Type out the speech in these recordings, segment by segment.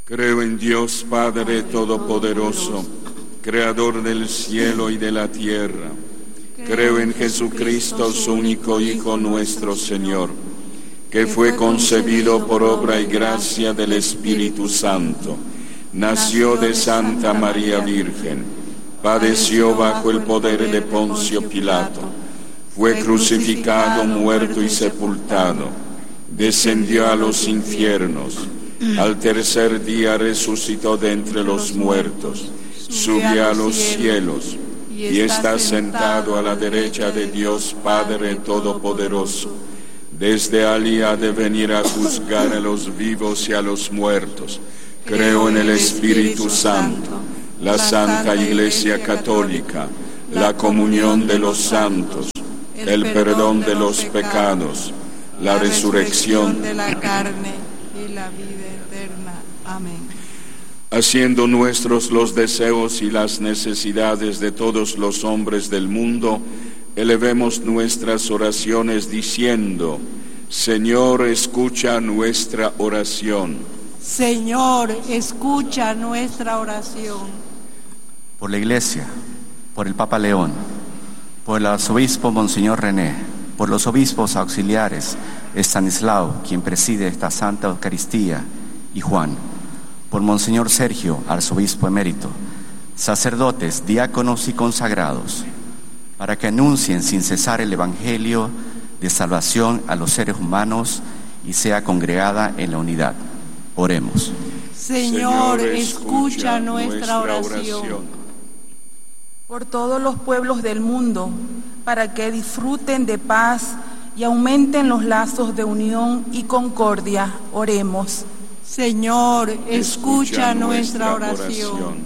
Creo en Dios Padre Todopoderoso, Creador del cielo y de la tierra. Creo en Jesucristo, su único Hijo, nuestro Señor, que fue concebido por obra y gracia del Espíritu Santo. Nació de Santa María Virgen, padeció bajo el poder de Poncio Pilato, fue crucificado, muerto y sepultado, descendió a los infiernos. Al tercer día resucitó de entre los muertos, subió a los cielos y está sentado a la derecha de Dios Padre Todopoderoso. Desde allí ha de venir a juzgar a los vivos y a los muertos. Creo en el Espíritu Santo, la Santa Iglesia Católica, la comunión de los santos, el perdón de los pecados, la resurrección de la carne y la vida eterna. Amén. Haciendo nuestros los deseos y las necesidades de todos los hombres del mundo, elevemos nuestras oraciones diciendo: Señor, escucha nuestra oración. Señor, escucha nuestra oración. Por la Iglesia, por el Papa León, por el arzobispo Monseñor René, por los obispos auxiliares Estanislao, quien preside esta Santa Eucaristía, y Juan, por Monseñor Sergio, arzobispo emérito, sacerdotes, diáconos y consagrados, para que anuncien sin cesar el Evangelio de salvación a los seres humanos y sea congregada en la unidad. Oremos. Señor, escucha nuestra oración. Por todos los pueblos del mundo, para que disfruten de paz y aumenten los lazos de unión y concordia, oremos. Señor, escucha nuestra oración.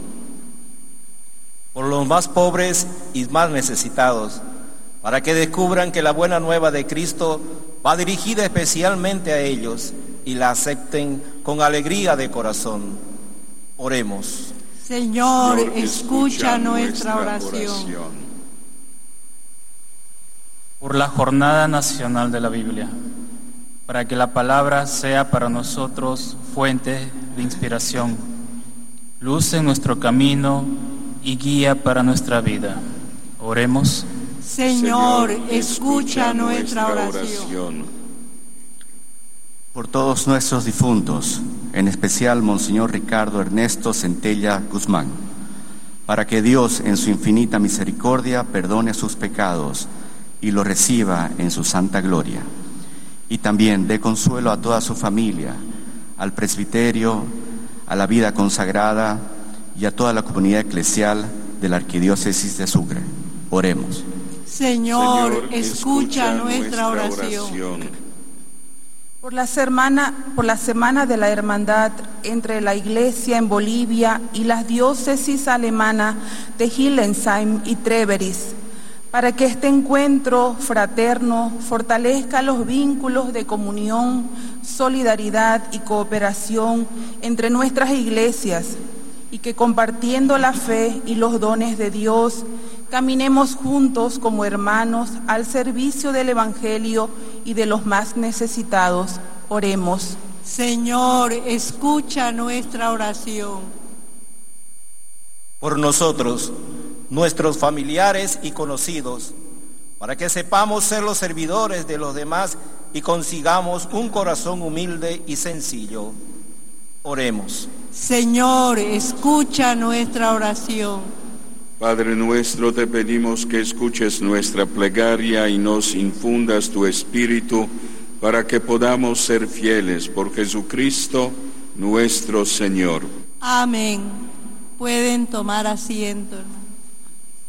Por los más pobres y más necesitados, para que descubran que la buena nueva de Cristo va dirigida especialmente a ellos y la acepten con alegría de corazón. Oremos. Señor, escucha nuestra oración. Por la Jornada Nacional de la Biblia, para que la palabra sea para nosotros fuente de inspiración, luz en nuestro camino y guía para nuestra vida. Oremos. Señor, escucha nuestra oración. Por todos nuestros difuntos, en especial Monseñor Ricardo Ernesto Centella Guzmán, para que Dios en su infinita misericordia perdone sus pecados y lo reciba en su santa gloria. Y también dé consuelo a toda su familia, al presbiterio, a la vida consagrada y a toda la comunidad eclesial de la Arquidiócesis de Sucre. Oremos. Señor, escucha nuestra oración. Por la semana de la hermandad entre la Iglesia en Bolivia y las diócesis alemanas de Hildesheim y Treveris, para que este encuentro fraterno fortalezca los vínculos de comunión, solidaridad y cooperación entre nuestras iglesias, y que compartiendo la fe y los dones de Dios, caminemos juntos como hermanos al servicio del Evangelio y de los más necesitados. Oremos. Señor, escucha nuestra oración. Por nosotros, nuestros familiares y conocidos, para que sepamos ser los servidores de los demás y consigamos un corazón humilde y sencillo. Oremos. Señor, escucha nuestra oración. Padre nuestro, te pedimos que escuches nuestra plegaria y nos infundas tu Espíritu para que podamos ser fieles por Jesucristo nuestro Señor. Amén. Pueden tomar asiento.